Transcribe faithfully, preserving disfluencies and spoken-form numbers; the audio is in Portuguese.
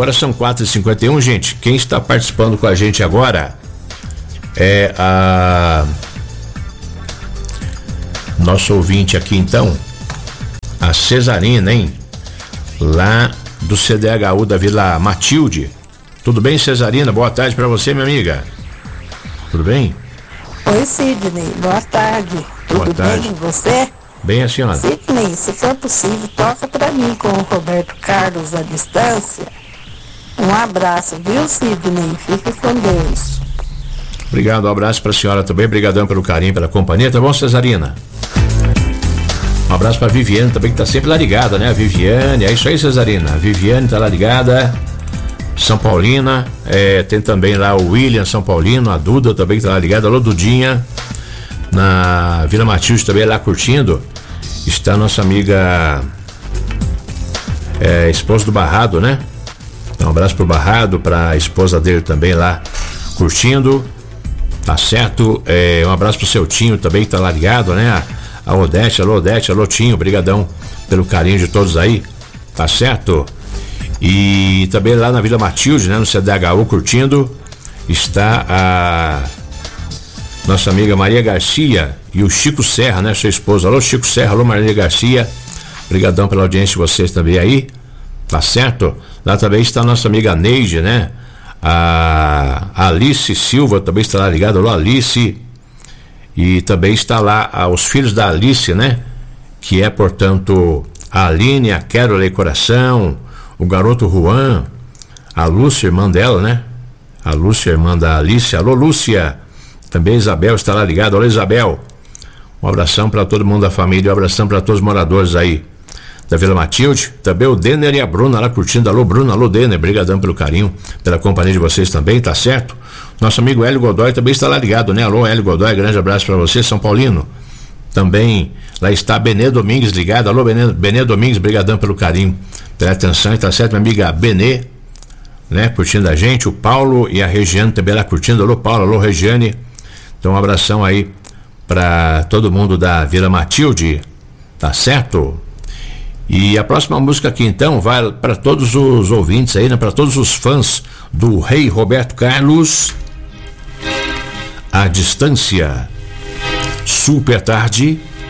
agora são quatro e cinquenta e um, gente. Quem está participando com a gente agora é a nosso ouvinte aqui, então, a Cesarina, hein? Lá do C D H U da Vila Matilde. Tudo bem, Cesarina? Boa tarde para você, minha amiga. Tudo bem? Oi, Sidney. Boa tarde. Boa Tudo tarde. bem com você? Bem, a senhora. Sidney, se for possível, toca para mim com o Roberto Carlos à distância. Um abraço, viu, Sidney? Fique com Deus. Obrigado, um abraço para a senhora também. Obrigadão pelo carinho, pela companhia. Tá bom, Cesarina? Um abraço para a Viviane também, que tá sempre lá ligada, né? A Viviane, é isso aí, Cesarina. A Viviane tá lá ligada. São Paulina, é, tem também lá o William São Paulino, a Duda também que tá lá ligada. Alô, Dudinha. Na Vila Matilde também lá curtindo está a nossa amiga é, esposa do Barrado, né? Um abraço pro Barrado, pra esposa dele também lá curtindo, tá certo? É, um abraço pro seu Tinho também que tá lá ligado, né? A, a Odete, alô Odete, alô Tinho, brigadão pelo carinho de todos aí, tá certo? E também lá na Vila Matilde, né? No C D H U curtindo está a nossa amiga Maria Garcia e o Chico Serra, né? Sua esposa. Alô, Chico Serra, alô, Maria Garcia. Obrigadão pela audiência de vocês também aí. Tá certo? Lá também está a nossa amiga Neide, né? A Alice Silva também está lá ligada. Alô, Alice. E também está lá ah, os filhos da Alice, né? Que é, portanto, a Aline, a Carol e Coração, o garoto Juan, a Lúcia, irmã dela, né? A Lúcia, irmã da Alice. Alô, Lúcia. Também Isabel está lá ligado. Olá, Isabel. Um abração para todo mundo da família, um abração para todos os moradores aí da Vila Matilde. Também o Denner e a Bruna lá curtindo. Alô, Bruna, alô, Denner. Brigadão pelo carinho, pela companhia de vocês também, tá certo? Nosso amigo Hélio Godoy também está lá ligado, né? Alô, Hélio Godoy, grande abraço para você, São Paulino. Também lá está Benê Domingues ligado. Alô, Benê, Benê Domingues, brigadão pelo carinho, pela atenção, tá certo? Minha amiga Benê, né? Curtindo a gente. O Paulo e a Regiane também lá curtindo. Alô, Paulo, alô, Regiane. Então um abração aí para todo mundo da Vila Matilde, tá certo? E a próxima música aqui então vai para todos os ouvintes aí, né? Para todos os fãs do Rei Roberto Carlos, A Distância. Super tarde